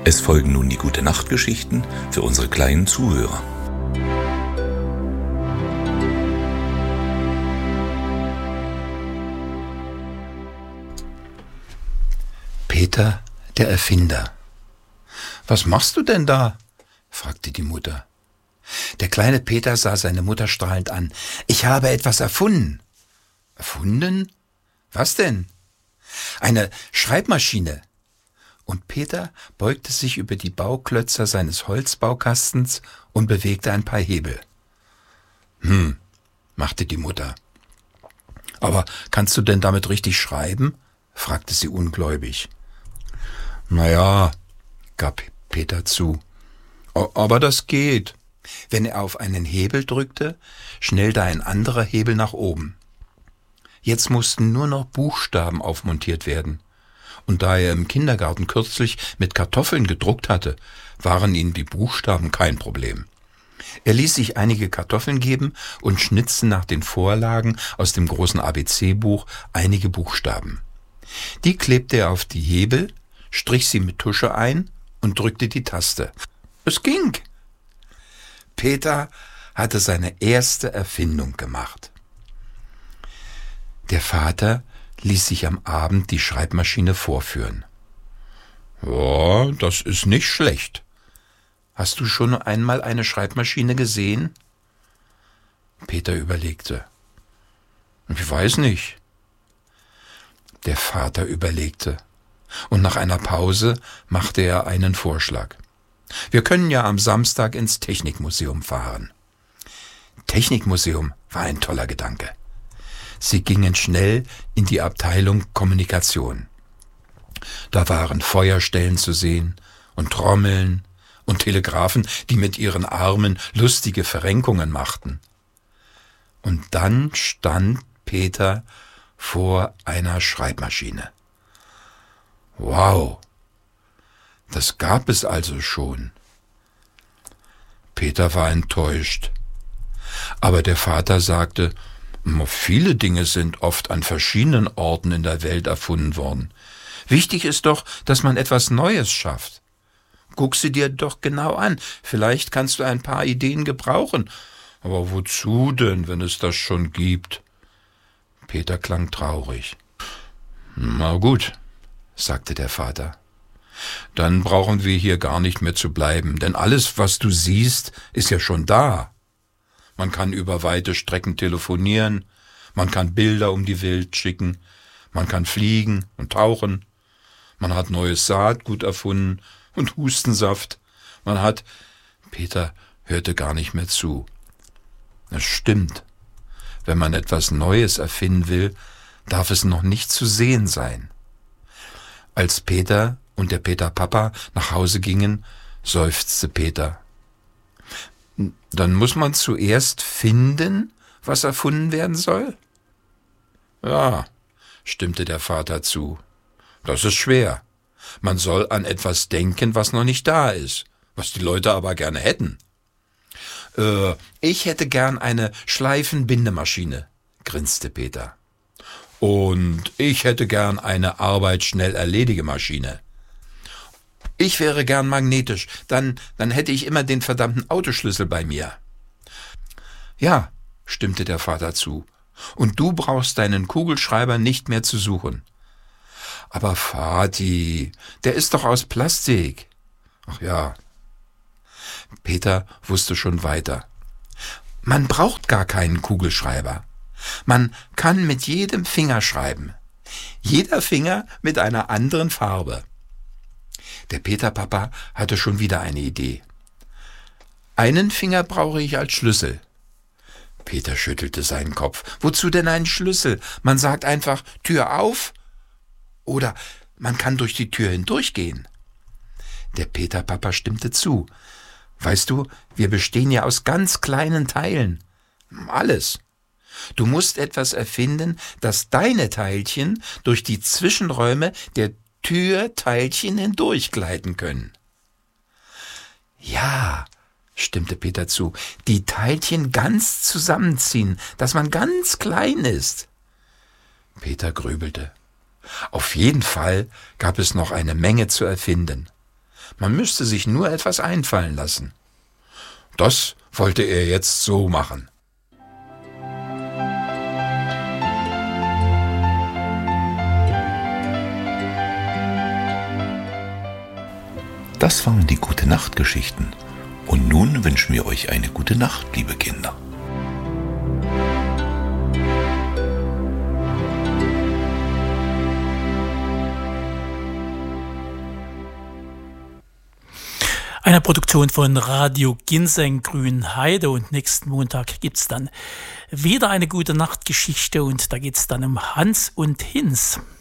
Es folgen nun die Gute-Nacht-Geschichten für unsere kleinen Zuhörer. Peter, der Erfinder. »Was machst du denn da?« fragte die Mutter. Der kleine Peter sah seine Mutter strahlend an. »Ich habe etwas erfunden.« »Erfunden? Was denn?« »Eine Schreibmaschine.« Und Peter beugte sich über die Bauklötzer seines Holzbaukastens und bewegte ein paar Hebel. Machte die Mutter. »Aber kannst du denn damit richtig schreiben?« fragte sie ungläubig. »Naja«, gab Peter zu, »aber das geht.« Wenn er auf einen Hebel drückte, schnellte ein anderer Hebel nach oben. Jetzt mussten nur noch Buchstaben aufmontiert werden. Und da er im Kindergarten kürzlich mit Kartoffeln gedruckt hatte, waren ihm die Buchstaben kein Problem. Er ließ sich einige Kartoffeln geben und schnitzte nach den Vorlagen aus dem großen ABC-Buch einige Buchstaben. Die klebte er auf die Hebel, strich sie mit Tusche ein und drückte die Taste. Es ging! Peter hatte seine erste Erfindung gemacht. Der Vater ließ sich am Abend die Schreibmaschine vorführen. »Ja, das ist nicht schlecht. Hast du schon einmal eine Schreibmaschine gesehen?« Peter überlegte. »Ich weiß nicht.« Der Vater überlegte, und nach einer Pause machte er einen Vorschlag. »Wir können ja am Samstag ins Technikmuseum fahren.« Technikmuseum war ein toller Gedanke. Sie gingen schnell in die Abteilung Kommunikation. Da waren Feuerstellen zu sehen und Trommeln und Telegraphen, die mit ihren Armen lustige Verrenkungen machten. Und dann stand Peter vor einer Schreibmaschine. Wow, das gab es also schon. Peter war enttäuscht. Aber der Vater sagte, viele Dinge sind oft an verschiedenen Orten in der Welt erfunden worden. Wichtig ist doch, dass man etwas Neues schafft. Guck sie dir doch genau an. Vielleicht kannst du ein paar Ideen gebrauchen. Aber wozu denn, wenn es das schon gibt? Peter klang traurig. Na gut, sagte der Vater. Dann brauchen wir hier gar nicht mehr zu bleiben, denn alles, was du siehst, ist ja schon da. Man kann über weite Strecken telefonieren, man kann Bilder um die Welt schicken, man kann fliegen und tauchen, man hat neues Saatgut erfunden und Hustensaft, man hat... Peter hörte gar nicht mehr zu. Es stimmt, wenn man etwas Neues erfinden will, darf es noch nicht zu sehen sein. Als Peter und der Peter-Papa nach Hause gingen, seufzte Peter. Dann muss man zuerst finden, was erfunden werden soll? Ja, stimmte der Vater zu. Das ist schwer. Man soll an etwas denken, was noch nicht da ist, was die Leute aber gerne hätten. Ich hätte gern eine Schleifenbindemaschine, grinste Peter. Und ich hätte gern eine Arbeit-schnell-erledige-Maschine. Ich wäre gern magnetisch, dann hätte ich immer den verdammten Autoschlüssel bei mir. Ja, stimmte der Vater zu, und du brauchst deinen Kugelschreiber nicht mehr zu suchen. Aber Vati, der ist doch aus Plastik. Ach ja. Peter wusste schon weiter. Man braucht gar keinen Kugelschreiber. Man kann mit jedem Finger schreiben. Jeder Finger mit einer anderen Farbe. Der Peter-Papa hatte schon wieder eine Idee. Einen Finger brauche ich als Schlüssel. Peter schüttelte seinen Kopf. Wozu denn einen Schlüssel? Man sagt einfach Tür auf oder man kann durch die Tür hindurchgehen. Der Peter-Papa stimmte zu. Weißt du, wir bestehen ja aus ganz kleinen Teilen. Alles. Du musst etwas erfinden, das deine Teilchen durch die Zwischenräume der Türteilchen hindurchgleiten können. Ja, stimmte Peter zu, die Teilchen ganz zusammenziehen, dass man ganz klein ist. Peter grübelte. Auf jeden Fall gab es noch eine Menge zu erfinden. Man müsste sich nur etwas einfallen lassen. Das wollte er jetzt so machen. Das waren die Gute-Nacht-Geschichten. Und nun wünschen wir euch eine gute Nacht, liebe Kinder. Eine Produktion von Radio Ginseng Grünheide, und nächsten Montag gibt es dann wieder eine Gute-Nacht-Geschichte und da geht es dann um Hans und Hinz.